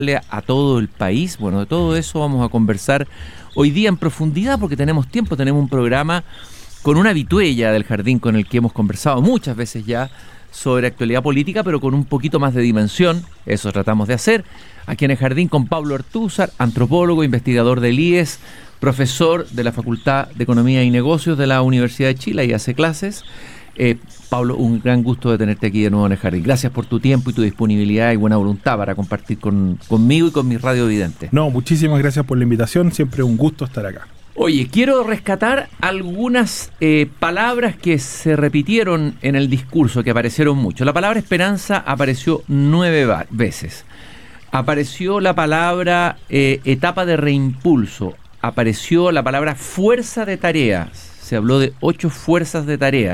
a todo el país. Bueno, de todo eso vamos a conversar hoy día en profundidad porque tenemos tiempo, tenemos un programa con una habituella del Jardín con el que hemos conversado muchas veces ya sobre actualidad política, pero con un poquito más de dimensión. Eso tratamos de hacer aquí en el Jardín con Pablo Ortúzar, antropólogo, investigador del IES, profesor de la Facultad de Economía y Negocios de la Universidad de Chile y hace clases. Pablo, un gran gusto de tenerte aquí de nuevo en el Jardín. Gracias por tu tiempo y tu disponibilidad y buena voluntad para compartir conmigo y con mis radiovidentes. No, muchísimas gracias por la invitación, siempre un gusto estar acá. Oye, quiero rescatar algunas palabras que se repitieron en el discurso, que aparecieron mucho. La palabra esperanza apareció 9 veces. Apareció la palabra etapa de reimpulso. Apareció la palabra fuerza de tarea. Se habló de 8 fuerzas de tarea.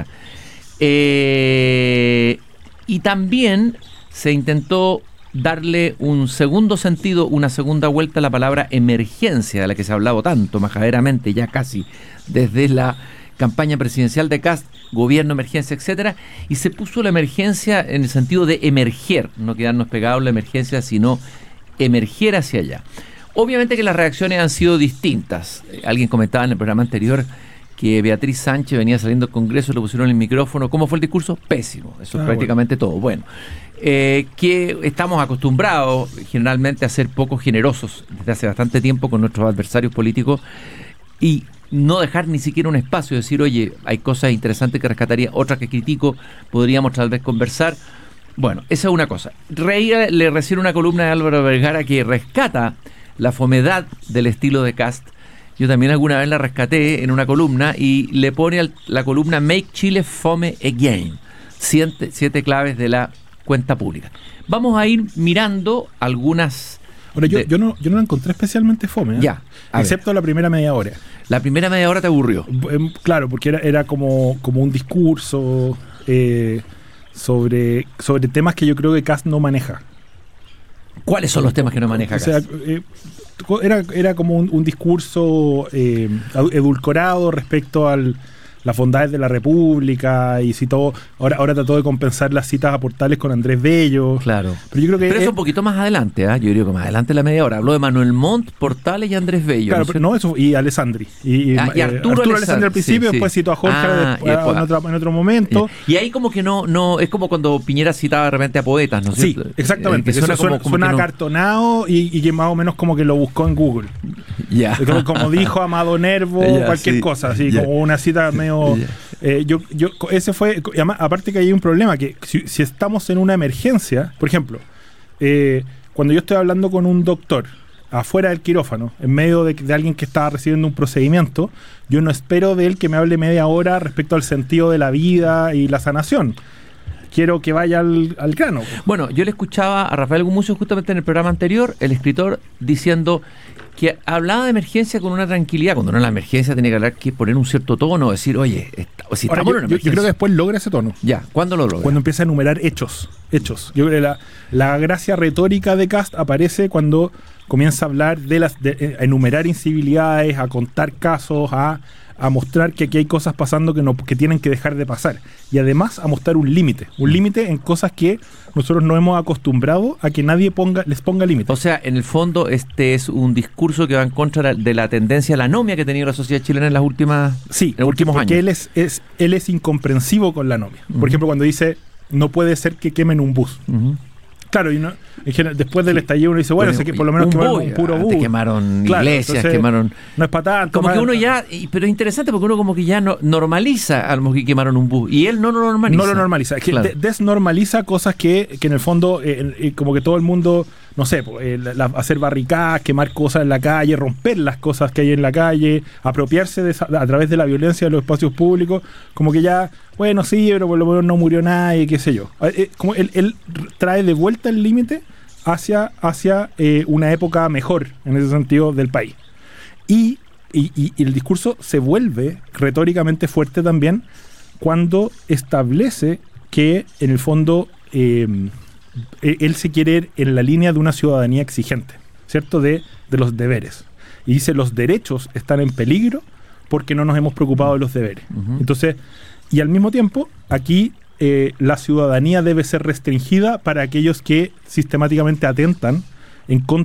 Y también se intentó darle un segundo sentido, una segunda vuelta a la palabra emergencia, de la que se ha hablado tanto majaderamente ya casi desde la campaña presidencial de Kast, gobierno, emergencia, etcétera, y se puso la emergencia en el sentido de emerger, no quedarnos pegados en la emergencia, sino emerger hacia allá. Obviamente que las reacciones han sido distintas. Alguien comentaba en el programa anterior que Beatriz Sánchez venía saliendo del Congreso, le pusieron el micrófono. ¿Cómo fue el discurso? Pésimo. Eso es prácticamente todo. Bueno, que estamos acostumbrados generalmente a ser poco generosos desde hace bastante tiempo con nuestros adversarios políticos y no dejar ni siquiera un espacio, decir, oye, hay cosas interesantes que rescataría, otras que critico, podríamos tal vez conversar. Bueno, esa es una cosa. Le recibe una columna de Álvaro Vergara que rescata la fomedad del estilo de Kast. Yo también alguna vez la rescaté en una columna y le pone la columna Make Chile Fome Again. 7 claves de la cuenta pública. Vamos a ir mirando algunas... Ahora, yo no la encontré especialmente fome, ¿eh? Ya. Excepto la primera media hora. La primera media hora te aburrió. Claro, porque era como un discurso sobre temas que yo creo que Kast no maneja. ¿Cuáles son los temas que no maneja Kast? O sea, era como un discurso edulcorado respecto a las bondades de la República y citó, ahora trató de compensar las citas a Portales con Andrés Bello. Claro. Pero yo creo que eso es un poquito más adelante, ¿eh? Yo diría que más adelante la media hora. Habló de Manuel Montt, Portales y Andrés Bello. Claro, pero eso, y Alessandri. Y Arturo Alessandri al principio, después citó a Jorge en otro momento. Y ahí como que no es como cuando Piñera citaba de repente a poetas, ¿no es cierto? Sí, exactamente. Suena acartonado y que más o menos como que lo buscó en Google. Ya. Como dijo Amado Nervo, cualquier cosa, así, como una cita medio... ese fue, aparte que hay un problema, que si estamos en una emergencia, por ejemplo, cuando yo estoy hablando con un doctor afuera del quirófano, en medio de alguien que está recibiendo un procedimiento, yo no espero de él que me hable media hora respecto al sentido de la vida y la sanación. Quiero que vaya al grano. Bueno, yo le escuchaba a Rafael Gumucio justamente en el programa anterior, el escritor, diciendo que hablaba de emergencia con una tranquilidad. Cuando no es la emergencia tiene que hablar, que poner un cierto tono, decir, oye, si estamos en una emergencia. Yo creo que después logra ese tono. Ya, ¿cuándo lo logra? Cuando empieza a enumerar hechos. Yo creo que la gracia retórica de Kast aparece cuando comienza a hablar a enumerar incivilidades, a contar casos, a mostrar que aquí hay cosas pasando que tienen que dejar de pasar. Y además a mostrar un límite en cosas que nosotros no hemos acostumbrado a que nadie les ponga límite. O sea, en el fondo este es un discurso que va en contra de la tendencia a la anomia que ha tenido la sociedad chilena en las últimos años. Porque él es incomprensivo con la anomia. Por ejemplo, cuando dice, no puede ser que quemen un bus. Claro, y después del estallido uno dice, bueno, sé que por lo menos quemaron un puro bus. Quemaron iglesias, entonces, quemaron... No es para tanto. Como que uno ya... Pero es interesante porque uno como que ya normaliza a lo mejor que quemaron un bus. Y él no lo normaliza. No lo normaliza. Es que desnormaliza cosas que en el fondo, como que todo el mundo, no sé, hacer barricadas, quemar cosas en la calle, romper las cosas que hay en la calle, apropiarse a través de la violencia de los espacios públicos, como que ya, bueno, sí, pero por lo menos no murió nadie, qué sé yo. Como él trae de vuelta el límite hacia una época mejor, en ese sentido, del país. Y el discurso se vuelve retóricamente fuerte también cuando establece que, en el fondo, él se quiere ir en la línea de una ciudadanía exigente, ¿cierto? De los deberes. Y dice, los derechos están en peligro porque no nos hemos preocupado de los deberes. Entonces, y al mismo tiempo, aquí la ciudadanía debe ser restringida para aquellos que sistemáticamente atentan en contra